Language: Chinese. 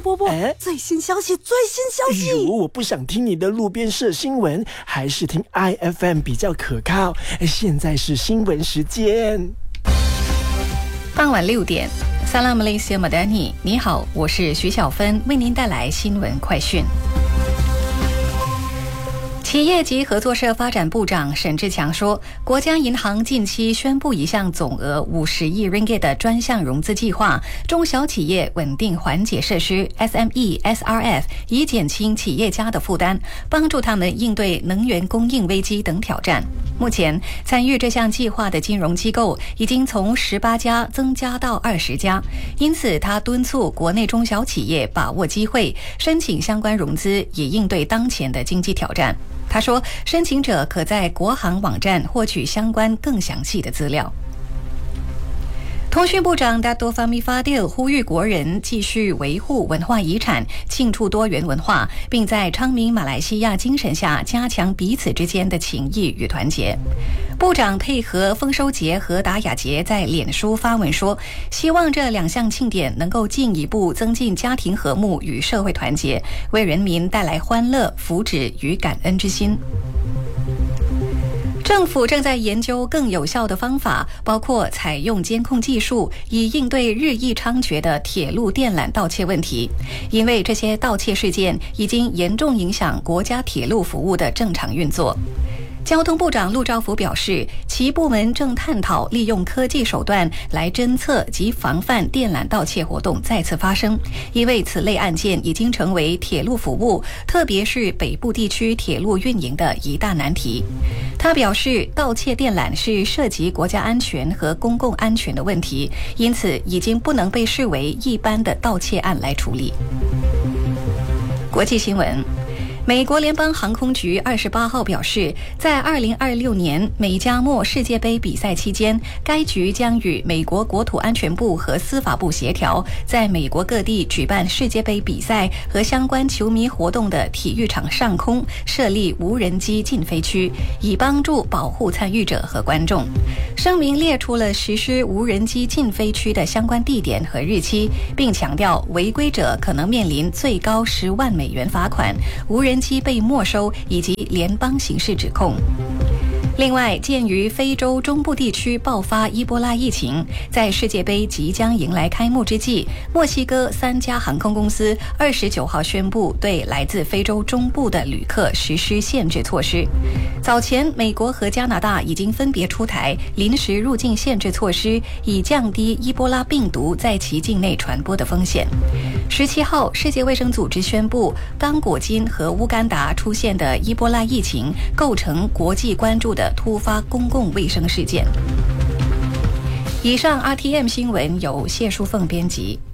伯伯，最新消息！ 我不想听你的路边社新闻，还是听 IFM 比较可靠。现在是新闻时间。 傍晚6点，萨拉姆雷西马丹尼，你好，我是徐小芬，为您带来新闻快讯。企业及合作社发展部长沈志强说，国家银行近期宣布一项总额50亿 ringgit 的专项融资计划，中小企业稳定缓解设施 SME、SRF， 以减轻企业家的负担，帮助他们应对能源供应危机等挑战。目前参与这项计划的金融机构已经从18家增加到20家，因此他敦促国内中小企业把握机会，申请相关融资，以应对当前的经济挑战。他说，申请者可在国行网站获取相关更详细的资料。通讯部长 Dato' Fahmi Fadil 呼吁国人继续维护文化遗产，庆祝多元文化，并在昌明马来西亚精神下加强彼此之间的情谊与团结。部长配合丰收节和达雅节在脸书发文说，希望这2项庆典能够进一步增进家庭和睦与社会团结，为人民带来欢乐、福祉与感恩之心。政府正在研究更有效的方法，包括采用监控技术，以应对日益猖獗的铁路电缆盗窃问题。因为这些盗窃事件已经严重影响国家铁路服务的正常运作。交通部长陆兆福表示，其部门正探讨利用科技手段来侦测及防范电缆盗窃活动再次发生，因为此类案件已经成为铁路服务，特别是北部地区铁路运营的一大难题。他表示，盗窃电缆是涉及国家安全和公共安全的问题，因此已经不能被视为一般的盗窃案来处理。国际新闻，美国联邦航空局28号表示，在2026年美加墨世界杯比赛期间，该局将与美国国土安全部和司法部协调，在美国各地举办世界杯比赛和相关球迷活动的体育场上空设立无人机禁飞区，以帮助保护参与者和观众。声明列出了实施无人机禁飞区的相关地点和日期，并强调违规者可能面临最高10万美元罚款、无人机被没收以及联邦刑事指控。另外，鉴于非洲中部地区爆发伊波拉疫情，在世界杯即将迎来开幕之际，墨西哥3家航空公司29号宣布对来自非洲中部的旅客实施限制措施。早前，美国和加拿大已经分别出台临时入境限制措施，以降低伊波拉病毒在其境内传播的风险。17号，世界卫生组织宣布，刚果金和乌干达出现的伊波拉疫情构成国际关注的突发公共卫生事件。以上 RTM 新闻由谢淑凤编辑。